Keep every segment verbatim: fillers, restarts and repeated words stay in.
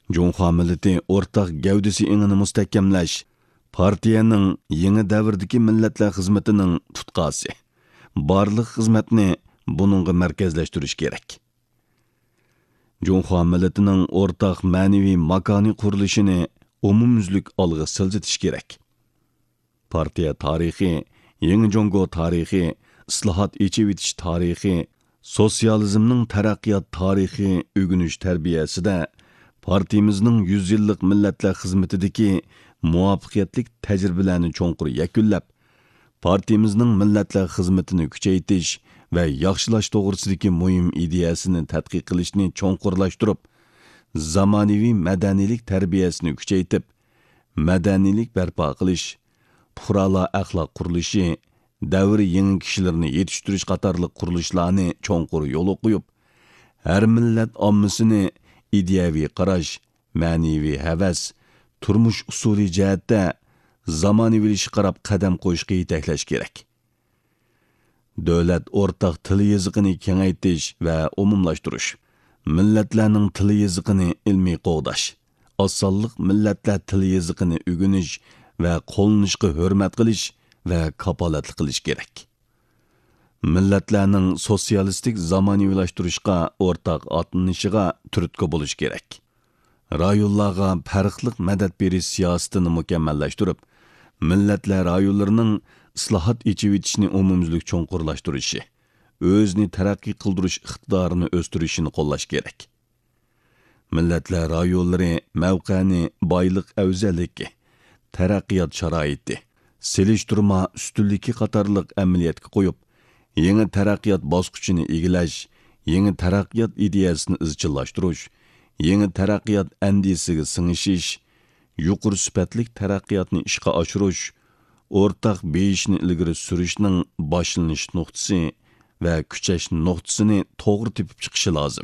Cumhur milleti ortaq gavdisi engini mustahkamlash partiyaning yangi davrdagi millatlar xizmatining tutqasi. Barliq xizmatni buningga markazlashtirish kerak. Cumhur milletining ortaq ma'naviy makoni qurilishini umumyuzlik olg'a siljitish kerak. Partiya tarixi, yangi Jongo tarixi, islohot echivitish tarixi, sotsializmning taraqqiyot tarixi o'g'inish tarbiyasida partiyamizning yüz yillik millatlar xizmatidagi muvaffaqiyatli tajribalarni cho'nqur yakunlab, partiyamizning millatlar xizmatini kuchaytirish va yaxshilash to'g'risidagi muhim ideyasini tadqiq qilishni cho'nqurlashtirib, zamonaviy madaniylik tarbiyasini kuchaytirib, madaniylik barpo qilish, fuqarolar axloq qurilishi, davr yangi kishilarni yetishtirish qatorliq qurilishlarni cho'nqur yo'l qo'yib, har millat ommasini ideyaviy qarash, ma'naviy havas, turmush usuli jihatda zamonaviylashga qarab qadam qo'yishga yetaklash kerak. Davlat o'rtaq til yoziqini kengaytirish va umumlashtirish, millatlarning til yoziqini ilmiy qo'g'dash, osonliq millatlar til yoziqini o'rganish va qo'llanishga hurmat qilish va kapolatlik qilish kerak. Millatlarning sotsialistik zamonaviylashtirishga o'rtaq otlanishiga turtki bo'lish kerak. Rayonlarga farqli madad berish siyosatini mukammallashtirib, millatlar rayonlarining islohot echivitishni umumyuzlik cho'nqurlashtirishi, o'zini taraqqiy qildirish iqtidorini o'stirishini qo'llash kerak. Millatlar rayonlari mavqani, boylik afzalligi, taraqqiyot sharoiti, selishtirma ustunligi qatorliq amaliyotga qo'yib, yangi taraqqiyot bosqichini egillash, yangi taraqqiyot ideyasini izchillashtirish, yangi taraqqiyot andisiga singishish, yuqori sifatli taraqqiyotni ishga oshirish, o'rtaq beyishni ilgari surishning boshlanish nuqtasi va kuchash nuqtasini to'g'ri tepib chiqishi lozim.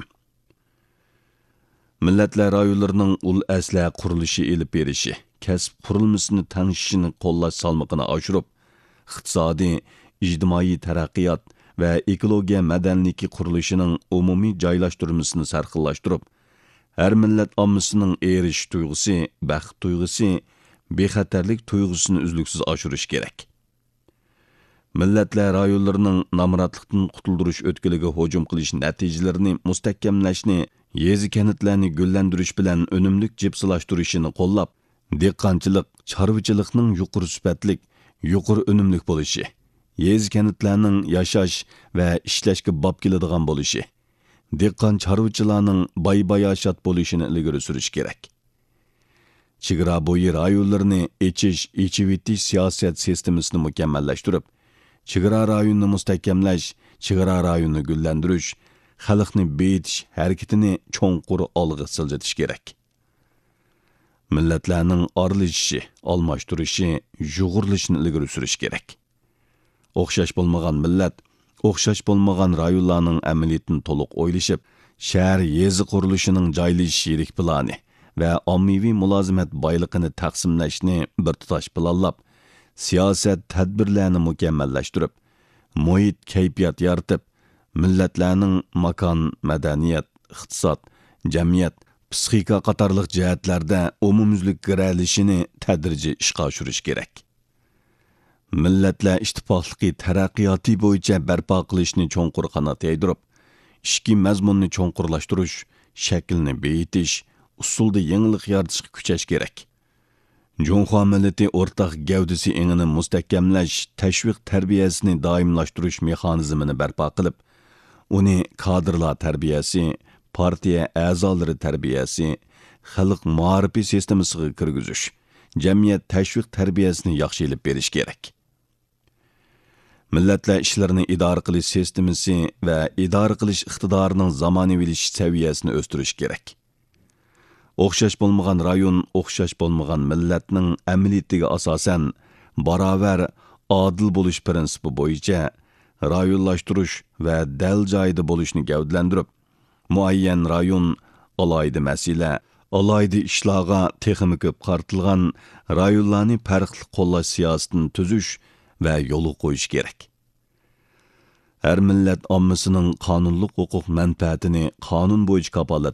Millatlar rayonlarining ul asla qurilishi elib berishi, kasb qurilmasini tangishishini qo'llash salmoqini oshirib, iqtisodiy, ijtimoiy taraqqiyot va ekologiya madaniyati qurilishining umumiy joylashtirmasini sarxillashtirib, har millat ommasining erish tuyg'usi, baxt tuyg'usi, bexatarlik tuyg'usini uzluksiz oshirish kerak. Millatlar rayonlarining namratlikdan qutuldirish o'tkiliga hujum qilish natijalarini mustahkamlashni, yezi kanitlarni gullantirish bilan unumlik jipsilashtirishini qo'llab, dehqonchilik, chorvachilikning yuqori sifatli, yuqori unumlik bo'lishi, yezi kanitlarning yashash va ishlashga bob keladigan bo'lishi, dehqon chorvachilarning boy-bayashat bo'lishini ilgari surish kerak. Chegara bo'yi rayonlarini echish, echivitish siyosat sistemasini mukammallashtirib, chegara rayonini mustahkamlash, chegara rayonini gullantirish, xalqni beyitish harakatini cho'nqur olg'a siljitish kerak. Millatlarning oralishishi, almashtirishi, yug'urilishini ilgari surish kerak. O'xshash bo'lmagan millat, o'xshash bo'lmagan rayonlarning amaliyatini to'liq o'ylashib, shahar yezi qurilishining joylashish yirik plani va ommaviy mulozimat boyligini taqsimlashni bir tutash planlab, siyosat tadbirlarini mukammallashtirib, muhit kayfiyat yaratib, millatlarning makon, madaniyat, iqtisod, jamiyat, psixika qatorliq jihatlarda umumyuzlik giralishini tadrijiy ishga oshirish kerak. Millatlar ittifoqligi taraqqiyoti bo'yicha barpo qilishni cho'nqur qanot yaydirib, ishki mazmunni cho'nqurlashtirish, shaklni beyitish, usulda yangilik yaratishga kuchash kerak. Cumhur millati o'rtaq gavdisi engini mustahkamlash, tashviq tarbiyasini doimlashtirish mexanizmini barpo qilib, uni kadrlar tarbiyasi, partiya a'zolari tarbiyasi, xalq muarifi sistemasiga kirgizish, jamiyat tashviq tarbiyasini yaxshi ilib berish kerak. Millatlar ishlarini idora qilish sistemasi va idora qilish iqtidorining zamonaviylashish saviyasini o'stirish kerak. O'xshash bo'lmagan rayon, o'xshash bo'lmagan millatning amaliyatiga asosan barobar adil bo'lish prinsipi bo'yicha rayonlashtirish va dal joyida bo'lishni gavdalantirib, muayyan rayon, alohida masala, alohida ishlarga texnik ko'p qartilgan rayonlarni farqli qo'llash siyosatini tuzish va yo'l qo'yish kerak. Har millat ommasining qonunliq huquq manfaatini qonun bo'yicha kapolat